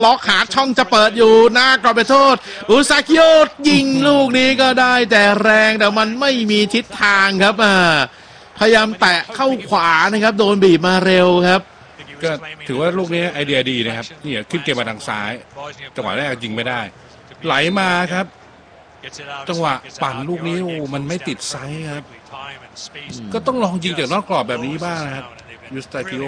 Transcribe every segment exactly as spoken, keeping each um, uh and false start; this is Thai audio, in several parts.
ล็อกหาช่องจะเปิดอยู่หน้ากรอบเขตโทษอุซากิโอยิงลูกนี้ก็ได้แต่แรงแต่มันไม่มีทิศทางครับพยายามแตะเข้าขวานะครับโดนบีบมาเร็วครับก็ถือว่าลูกนี้ไอเดียดีนะครับนี่ขึ้นเกมมาทางซ้ายจังหวะแรกยิงไม่ได้ไหลมาครับจังหวะปั่นลูกนี้โอ้มันไม่ติดไซส์ครับก็ต้องลองยิงจากนอกกรอบแบบนี้บ้างนะครับยูสตาคิโอ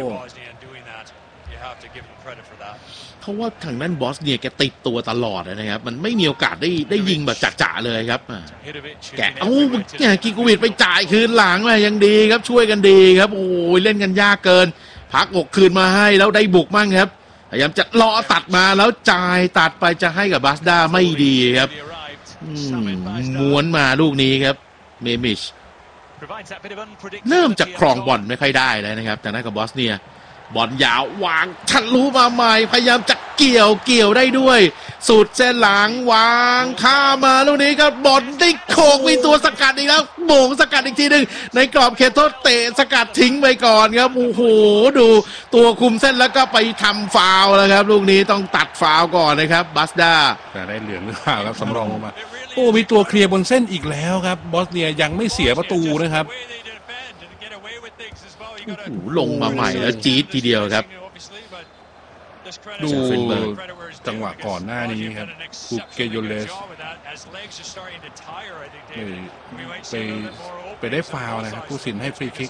เพราะว่าทางด้านบอสเนี่ยแกติดตัวตลอดนะครับมันไม่มีโอกาสได้ได้ยิงแบบจ่าๆเลยครับแกเอ้าแกกิโกวิชไปจ่ายคืนหลังมายังดีครับช่วยกันดีครับโอ้ยเล่นกันยากเกินพักอกคืนมาให้แล้วได้บุกมั่งครับพยายามจะรอตัดมาแล้วจ่ายตัดไปจะให้กับบาสด้าไม่ดีครับม้วนมาลูกนี้ครับเมมิชเริ่มจากครองบอลไม่ค่อยได้แล้วนะครับแต่นั่นกับบอสเนียบอลยาววางทะลุมาใหม่พยายามจะเกี่ยวเกี่ยวได้ด้วยสุดเส้นหลังวางข้ามาลูกนี้ครับบอลได้โขกมีตัวสกัดอีกแล้วโบ่งสกัดอีกทีหนึ่งในกรอบเขตโทษเตะสกัดทิ้งไปก่อนครับโอ้โหดูตัวคุมเส้นแล้วก็ไปทำฟาวล์แล้วครับลูกนี้ต้องตัดฟาวล์ก่อนนะครับบัสด้าแต่ได้เหลืองหรือเปล่าครับสำรองลงมาโอ้มีตัวเคลียร์บนเส้นอีกแล้วครับบอสเนียยังไม่เสียประตูนะครับลงมาใหม่แล้วจี๊ดทีเดียวครับดูจังหวะก่อนหน้านี้ครับคูเกโยเลสไปไปได้ฟาวล์นะครับผู้สินให้ฟรีคิก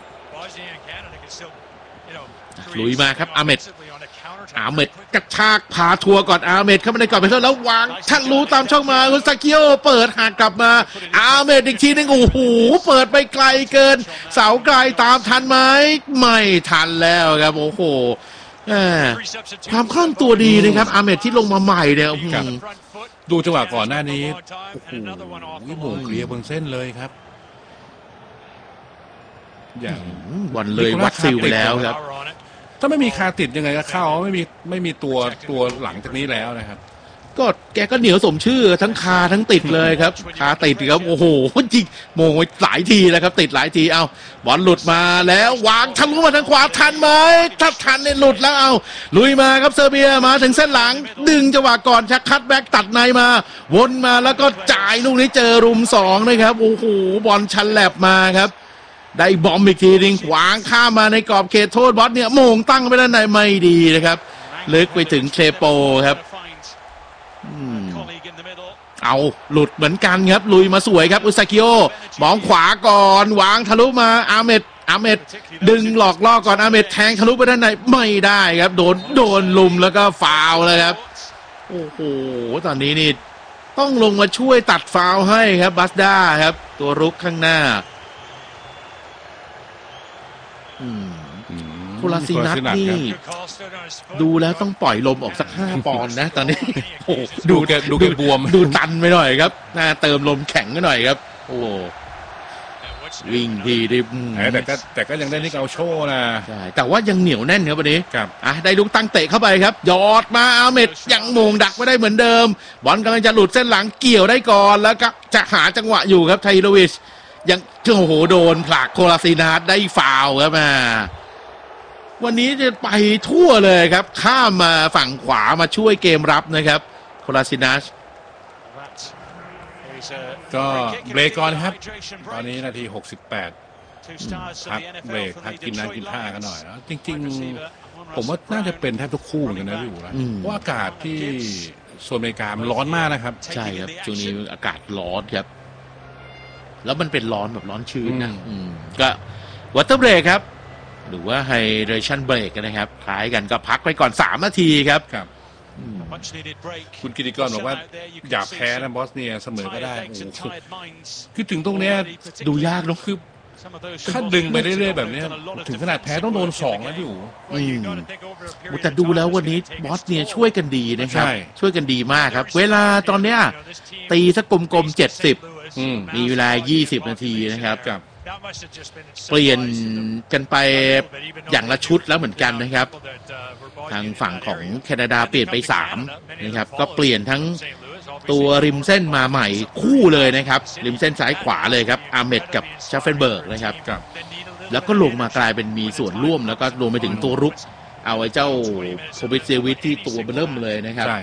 ลุยมาครับอาเมดอาเมดกระชากพาทัวร์ก่อนอาเมดเข้ามาในกรอบเขตโทษแล้ววางทะลุตามช่องมาอุซากิโอเปิดหากกลับมาอาเมดอีกทีนึงโอ้โหเปิดไปไกลเกินเสาไกลตามทันไหมไม่ทันแล้วครับโอ้โหความคล่องตัวดีนะครับอาเมดที่ลงมาใหม่เนี่ยดูจังหวะก่อนหน้านี้โอ้โหโหเคลียร์บนเส้นเลยครับอย่างบอลเลยวัดซิลไปแล้วครับถ้าไม่มีคาติดยังไงก็เข้าไม่มีไม่มีตัวตัวหลังจากนี้แล้วนะครับก็แกก็เหนียวสมชื่อทั้งคาทั้งติดเลยครับคาติดครับโอ้โหจริงโมงหลายทีแล้วครับติดหลายทีเอาบอลหลุดมาแล้ววางทะลุมาทางขวาทันไหมถ้าทันเนี่ยหลุดแล้วเอาลุยมาครับเซอร์เบียมาถึงเส้นหลังดึงจังหวะก่อนชักคัดแบ็กตัดในมาวนมาแล้วก็จ่ายลูกนี้เจอรุมสองนะครับโอ้โหบอลชันแลบมาครับได้บอมอีกทีนึงวางข้ามมาในกรอบเขตโทษบอสเนี่ยโมงตั้งไปด้านในไม่ดีนะครับลึกไปถึงเทรโปครับเอาหลุดเหมือนกันครับลุยมาสวยครับอุซากิโอมองขวาก่อนวางทะลุมาอาเมดอาเมดดึงหลอกล่อก่อนอาเมดแทงทะลุไปด้านในไม่ได้ครับโดนโดนลุมแล้วก็ฟาวเลยครับโอ้โหตอนนี้นี่ต้องลงมาช่วยตัดฟาวให้ครับบัสด้าครับตัวรุกข้างหน้าโคลาซีนัทนี่ดูแล้วต้องปล่อยลมออกสักห้าปอนด์นะตอนนี้โอ้ดูแกดูแกบวมดูตันไปหน่อยครับน่าเติมลมแข็งกันหน่อยครับโอ้วิ่งทีดิบแต่ก็แต่ก็ยังได้นิกเอาโชว์นะใช่แต่ว่ายังเหนียวแน่นครับวันนี้ครับอ่ะได้ลูกตั้งเตะเข้าไปครับยอดมาอาเมดยังโมงดักไม่ได้เหมือนเดิมบอลกำลังจะหลุดเส้นหลังเกี่ยวได้ก่อนแล้วก็จะหาจังหวะอยู่ครับไทโรวิชยังโอ้โหโดนผลักโคลาซีนัทได้ฟาวล์ครับมาวันนี้จะไปทั่วเลยครับข้ามมาฝั่งขวามาช่วยเกมรับนะครับโคลาซินัสก็เบรกก่อนครับตอนนี้นาทีหกสิบแปดพักเบรกพักกินน้ำกินท่ากันหน่อยนะจริงๆผมว่าน่าจะเป็นแทบทุกคู่เหมือนกันนะพี่อู๋นะเพราะอากาศที่โซนอเมริกามันร้อนมากนะครับใช่ครับช่วงนี้อากาศร้อนครับแล้วมันเป็นร้อนแบบร้อนชื้นนะก็วอเตอร์เบรกครับหรือว่าไฮเดรชั่นเบรกนะครับคล้ายกันก็พักไปก่อนสามนาทีครับครับคุณกิติกรบอกว่าอย่าแพ้นะบอสเนียเสมอก็ได้โอ้คือถึงตรงเนี้ยดูยากเนาะคือถ้าดึงไปเรื่อยๆแบบนี้ถึงขนาดแพ้ต้องโดนสองแล้วพี่อู๋แต่ดูแล้ววันนี้บอสเนียช่วยกันดีนะครับช่วยกันดีมากครับเวลาตอนเนี้ยตีสักกลมๆเจ็ดสิบมีเวลายี่สิบนาทีนะครับเปลี่ยนกันไปอย่างละชุดแล้วเหมือนกันนะครับทางฝั่งของแคนาดาเปลี่ยนไปสามนะครับก็เปลี่ยนทั้งตัวริมเส้นมาใหม่คู่เลยนะครับริมเส้นซ้ายขวาเลยครับอาเมดกับชาเฟนเบิร์กนะครับแล้วก็ลงมากลายเป็นมีส่วนร่วมแล้วก็รวมไปถึงตัวรุกเอาไอ้เจ้าโคบิเซวิชที่ตัวเบิ่มเลยนะครับใช่